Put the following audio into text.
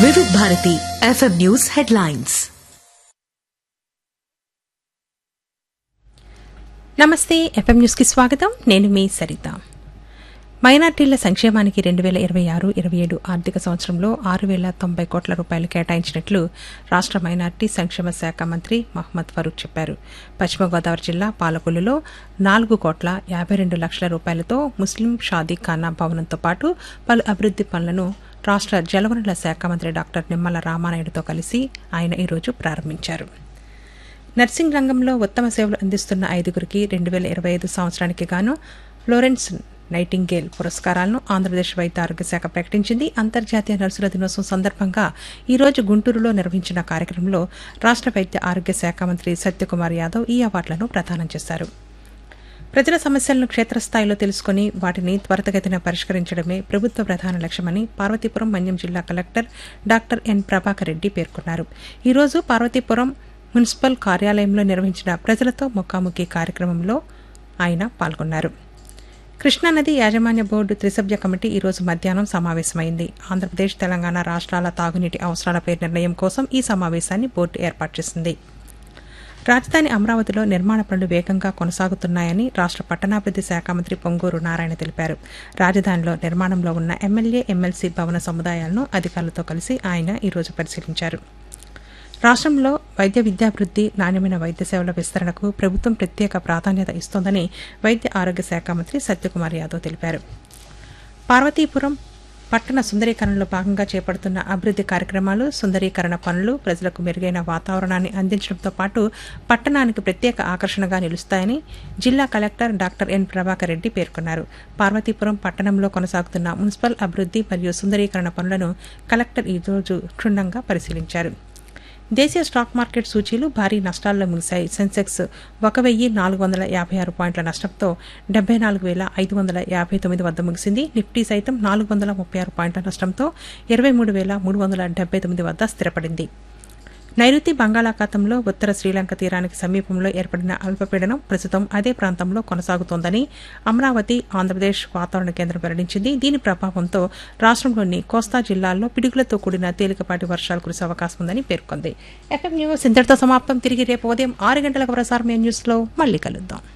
వివిధ Bharati FM news headlines. నమస్తే, FM news కి స్వాగతం. నేను మీ సరిత. మైనార్టీల సంక్షేమానికి 2026-27 ఆర్థిక సంవత్సరంలో 6,090 కోట్ల రూపాయలు కేటాయించినట్లు రాష్ట మైనార్టీ సంక్షేమ శాఖ మంత్రి మహమ్మద్ ఫరూక్ చెప్పారు. పశ్చిమ గోదావరి జిల్లా పాలకొల్లులో 4,52 లక్షల రూపాయలతో ముస్లిం షాదీ ఖానా భవనంతో పాటు పలు అభివృద్ది పనులను రాష్ట జలవనరుల శాఖ మంత్రి డాక్టర్ నిమ్మల రామానాయుడుతో కలిసి ఆయన ఈరోజు ప్రారంభించారు. నర్సింగ్ రంగంలో ఉత్తమ సేవలు అందిస్తున్న 5గురికి 2025 సంవత్సరానికి గాను ఫ్లోరెన్స్ నైటింగేల్ పురస్కారాలను ఆంధ్రప్రదేశ్ వైద్య ఆరోగ్య శాఖ ప్రకటించింది. అంతర్జాతీయ నర్సుల దినోత్సవం సందర్భంగా ఈ రోజు గుంటూరులో నిర్వహించిన కార్యక్రమంలో రాష్ట వైద్య ఆరోగ్య శాఖ మంత్రి సత్యకుమార్ యాదవ్ ఈ అవార్డులను ప్రదానం చేశారు. ప్రజల సమస్యలను క్షేత్రస్థాయిలో తెలుసుకుని వాటిని త్వరితగతిన పరిష్కరించడమే ప్రభుత్వ ప్రధాన లక్ష్యమని పార్వతీపురం మన్యం జిల్లా collector doctor N Prabhakar Reddy పేర్కొన్నారు. ఈ రోజు పార్వతీపురం మున్సిపల్ కార్యాలయంలో నిర్వహించిన ప్రజలతో ముఖాముఖి కార్యక్రమంలో ఆయన పాల్గొన్నారు. కృష్ణానది యాజమాన్య బోర్డు త్రిసభ్య కమిటీ ఈ రోజు మధ్యాహ్నం సమావేశమైంది. ఆంధ్రప్రదేశ్, తెలంగాణ రాష్ట్రాల తాగునీటి అవసరాలపై నిర్ణయం కోసం ఈ సమావేశాన్ని బోర్డు ఏర్పాటు చేసింది. రాజధాని అమరావతిలో నిర్మాణ పనులు వేగంగా కొనసాగుతున్నాయని రాష్ట పట్టణాభివృద్ది శాఖ మంత్రి పొంగూరు నారాయణ తెలిపారు. రాజధానిలో నిర్మాణంలో ఉన్న ఎమ్మెల్యే, ఎమ్మెల్సీ భవన సముదాయాలను అధికారులతో కలిసి ఆయన ఈరోజు పరిశీలించారు. రాష్ట్రంలో వైద్య విద్యాభివృద్ది, నాణ్యమైన వైద్య సేవల విస్తరణకు ప్రభుత్వం ప్రత్యేక ప్రాధాన్యత ఇస్తోందని వైద్య ఆరోగ్య శాఖ మంత్రి సత్యకుమార్ యాదవ్ తెలిపారు. పార్వతీపురం పట్టణ సుందరీకరణలో భాగంగా చేపడుతున్న అభివృద్ది కార్యక్రమాలు, సుందరీకరణ పనులు ప్రజలకు మెరుగైన వాతావరణాన్ని అందించడంతో పాటు పట్టణానికి ప్రత్యేక ఆకర్షణగా నిలుస్తాయని జిల్లా collector doctor N Prabhakar Reddy పేర్కొన్నారు. పార్వతీపురం పట్టణంలో కొనసాగుతున్న మున్సిపల్ అభివృద్ది మరియు సుందరీకరణ పనులను కలెక్టర్ ఈ రోజు క్షుణ్ణంగా పరిశీలించారు. దేశీయ స్టాక్ మార్కెట్ సూచీలు భారీ నష్టాల్లో ముగిశాయి. సెన్సెక్స్ 1,456 పాయింట్ల నష్టంతో 74,559 వద్ద ముగిసింది. నిఫ్టీ సైతం 436 పాయింట్ల నష్టంతో 23,379 వద్ద స్థిరపడింది. నైరుతి బంగాళాఖాతంలో ఉత్తర శ్రీలంక తీరానికి సమీపంలో ఏర్పడిన అల్పపీడనం ప్రస్తుతం అదే ప్రాంతంలో కొనసాగుతోందని అమరావతి ఆంధ్రప్రదేశ్ వాతావరణ కేంద్రం వెల్లడించింది. దీని ప్రభావంతో రాష్ట్రంలోని కోస్తా జిల్లాల్లో పిడుగులతో కూడిన తేలికపాటి వర్షాలు కురిసే అవకాశం ఉందని పేర్కొంది. ఎఫ్ఎం న్యూస్ ఇంతటితో సమాప్తం. తిరిగి రేపు ఉదయం 6 గంటలకు ప్రసారమైన న్యూస్లో మళ్లీ కలుద్దాం.